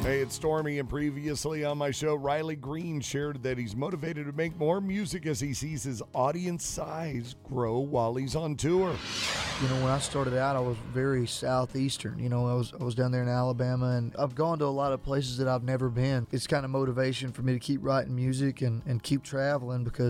Hey, it's Stormy, and previously on my show, Riley Green shared that he's motivated to make more music as he sees his audience size grow while he's on tour. You know, when I started out, I was very southeastern. You know, I was down there in Alabama, and I've gone to a lot of places that I've never been. It's kind of motivation for me to keep writing music and keep traveling, because